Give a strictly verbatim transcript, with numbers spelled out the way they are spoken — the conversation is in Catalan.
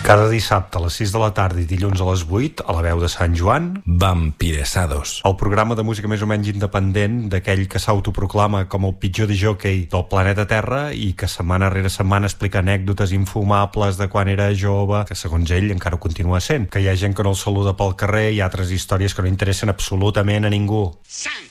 Cada dissabte a les sis de la tarda i dilluns a les vuit, a la veu de Sant Joan, Vampiresados. el programa de música més o menys independent d'aquell que s'autoproclama com el pitjor discjòquei del planeta Terra i que setmana rere setmana explica anècdotes infumables de quan era jove, que segons ell encara ho continua sent, que hi ha gent que no el saluda pel carrer i altres històries que no interessen absolutament a ningú. Sant